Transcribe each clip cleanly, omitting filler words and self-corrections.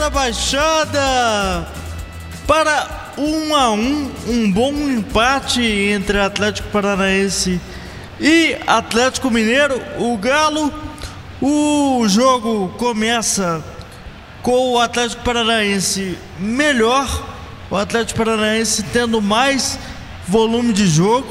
da Baixada para 1-1, um bom empate entre Atlético Paranaense e Atlético Mineiro. O Galo, o jogo começa com o Atlético Paranaense melhor, o Atlético Paranaense tendo mais volume de jogo,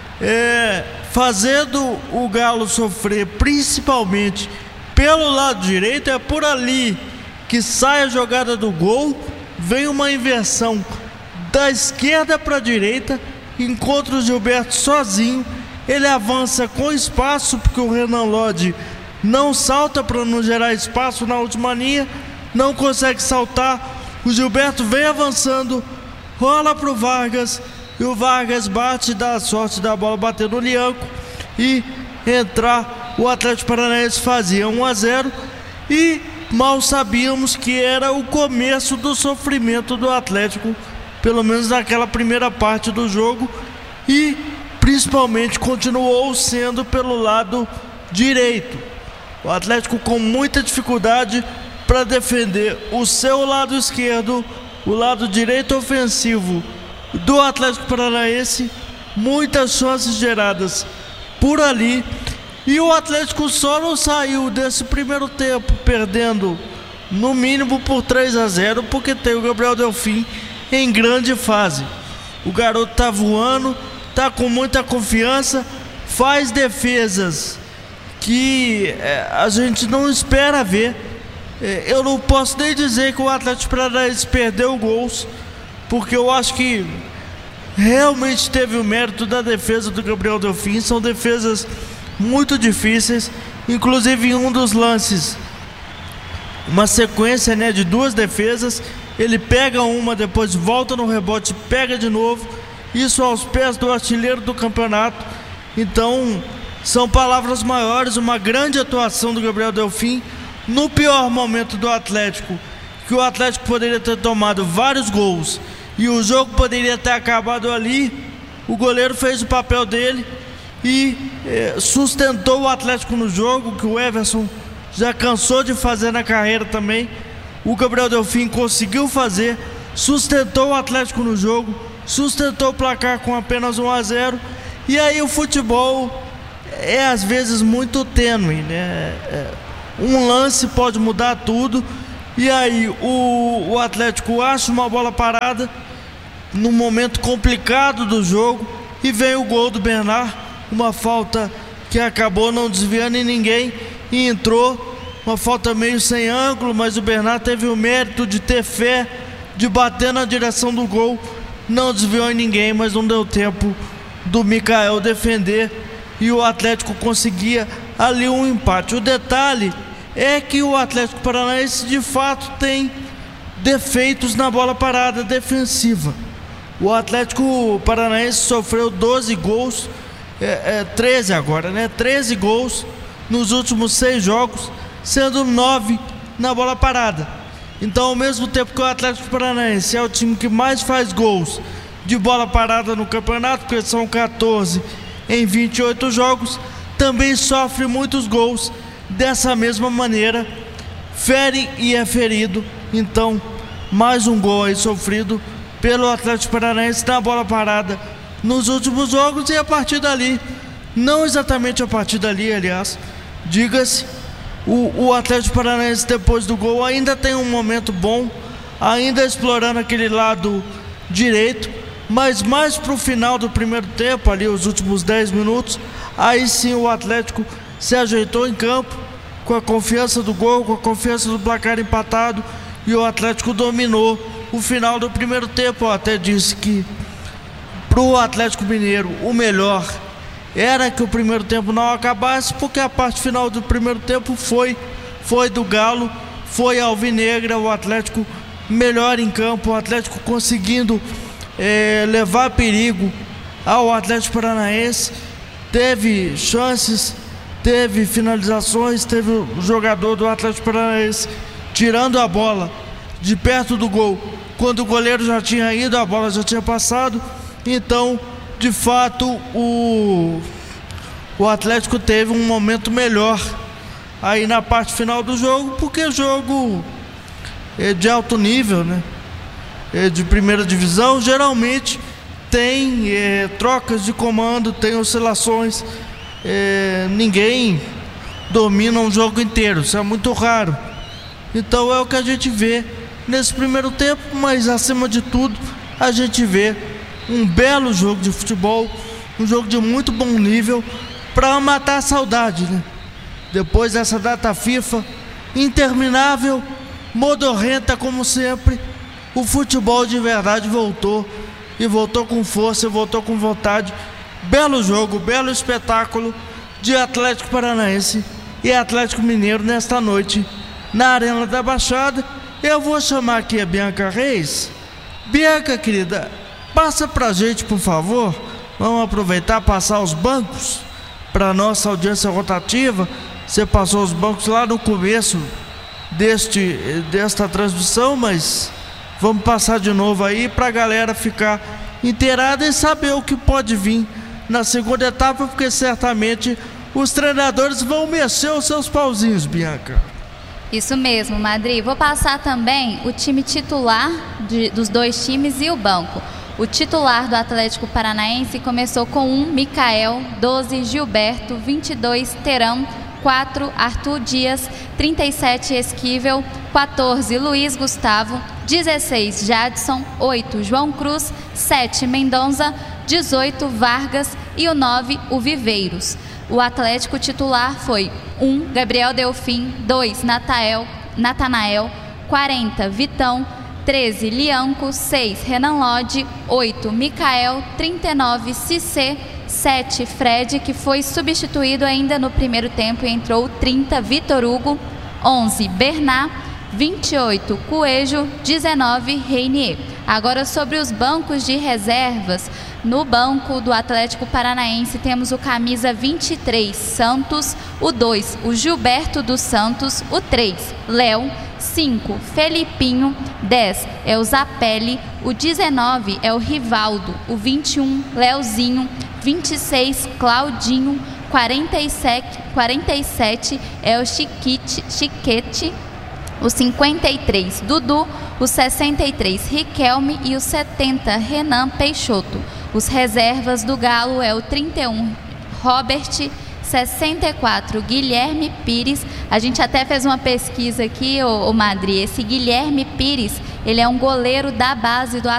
fazendo o Galo sofrer principalmente pelo lado direito. É por ali que sai a jogada do gol, vem uma inversão da esquerda para a direita, encontra o Gilberto sozinho, ele avança com espaço porque o Renan Lodge não salta para não gerar espaço na última linha, não consegue saltar, o Gilberto vem avançando, rola para o Vargas e o Vargas bate, dá a sorte da bola bater no Lianco e entrar. O Atlético Paranaense fazia 1-0 e mal sabíamos que era o começo do sofrimento do Atlético, pelo menos naquela primeira parte do jogo, e principalmente continuou sendo pelo lado direito. O Atlético com muita dificuldade para defender o seu lado esquerdo, o lado direito ofensivo do Atlético Paranaense, muitas chances geradas por ali. E o Atlético só não saiu desse primeiro tempo perdendo no mínimo por 3-0 porque tem o Gabriel Delfim em grande fase. O garoto tá voando, tá com muita confiança, faz defesas que a gente não espera ver. Eu não posso nem dizer que o Atlético Paranaense perdeu gols, porque eu acho que realmente teve o mérito da defesa do Gabriel Delfim. São defesas muito difíceis, inclusive em um dos lances, uma sequência, de duas defesas, ele pega uma, depois volta no rebote, pega de novo, isso aos pés do artilheiro do campeonato. Então são palavras maiores, uma grande atuação do Gabriel Delfim no pior momento do Atlético, que o Atlético poderia ter tomado vários gols e o jogo poderia ter acabado ali. O goleiro fez o papel dele e sustentou o Atlético no jogo, que o Everson já cansou de fazer na carreira também. O Gabriel Delfim conseguiu fazer, sustentou o Atlético no jogo, sustentou o placar com apenas 1-0. E aí o futebol é às vezes muito tênue, um lance pode mudar tudo. E aí o Atlético acha uma bola parada num momento complicado do jogo e vem o gol do Bernard, uma falta que acabou não desviando em ninguém e entrou. Uma falta meio sem ângulo, mas o Bernard teve o mérito de ter fé, de bater na direção do gol, não desviou em ninguém, mas não deu tempo do Mikael defender e o Atlético conseguia ali um empate. O detalhe é que o Atlético Paranaense de fato tem defeitos na bola parada defensiva. O Atlético Paranaense sofreu 12 gols, 13 agora, 13 gols nos últimos 6 jogos, sendo 9 na bola parada. Então, ao mesmo tempo que o Atlético Paranaense é o time que mais faz gols de bola parada no campeonato, porque são 14 em 28 jogos, também sofre muitos gols dessa mesma maneira, fere e é ferido. Então, mais um gol aí sofrido pelo Atlético Paranaense na bola parada nos últimos jogos. E a partir dali, não exatamente a partir dali, aliás, diga-se, o Atlético Paranaense depois do gol ainda tem um momento bom, ainda explorando aquele lado direito, mas mais pro final do primeiro tempo, ali os últimos 10 minutos, aí sim o Atlético se ajeitou em campo com a confiança do gol, com a confiança do placar empatado, e o Atlético dominou o final do primeiro tempo. Eu até disse que pro Atlético Mineiro o melhor era que o primeiro tempo não acabasse, porque a parte final do primeiro tempo foi do Galo, foi alvinegra, o Atlético melhor em campo, o Atlético conseguindo levar perigo ao Atlético Paranaense, teve chances, teve finalizações, teve o jogador do Atlético Paranaense tirando a bola de perto do gol, quando o goleiro já tinha ido, a bola já tinha passado. Então, de fato, o Atlético teve um momento melhor aí na parte final do jogo, porque o jogo de alto nível, né? De primeira divisão, geralmente tem trocas de comando, tem oscilações, ninguém domina um jogo inteiro, isso é muito raro. Então é o que a gente vê nesse primeiro tempo, mas acima de tudo a gente vê um belo jogo de futebol, um jogo de muito bom nível para matar a saudade, né? Depois dessa data FIFA interminável, modorrenta como sempre, o futebol de verdade voltou, e voltou com força, e voltou com vontade. Belo jogo, belo espetáculo de Atlético Paranaense e Atlético Mineiro nesta noite na Arena da Baixada. Eu vou chamar aqui a Bianca Reis. Bianca, querida, passa pra gente, por favor. Vamos aproveitar, passar os bancos para nossa audiência rotativa. Você passou os bancos lá no começo desta transmissão, mas vamos passar de novo aí para a galera ficar inteirada e saber o que pode vir na segunda etapa, porque certamente os treinadores vão mexer os seus pauzinhos, Bianca. Isso mesmo, Madri. Vou passar também o time titular dos dois times e o banco. O titular do Atlético Paranaense começou com 1, Micael, 12, Gilberto, 22, Terão, 4, Arthur Dias, 37, Esquivel, 14, Luiz Gustavo, 16, Jadson, 8, João Cruz, 7, Mendonça, 18, Vargas e o 9, o Viveiros. O Atlético titular foi 1, Gabriel Delfim, 2, Natanael, 40, Vitão, 13, Lianco, 6, Renan Lodge, 8, Micael, 39, Cissé, 7, Fred, que foi substituído ainda no primeiro tempo e entrou 30, Vitor Hugo, 11, Bernat, 28, Coelho, 19, Reinier. Agora sobre os bancos de reservas, no banco do Atlético Paranaense temos o camisa 23, Santos, o 2, o Gilberto dos Santos, o 3, Léo, 5, Felipinho, 10 é o Zapelli, o 19 é o Rivaldo, o 21, Leozinho, 26, Claudinho, 47 é o Chiquete, o 53, Dudu, o 63, Riquelme e o 70, Renan Peixoto. Os reservas do Galo é o 31, Robert, 64, Guilherme Pires. A gente até fez uma pesquisa aqui, o Madri. Esse Guilherme Pires, ele é um goleiro da base do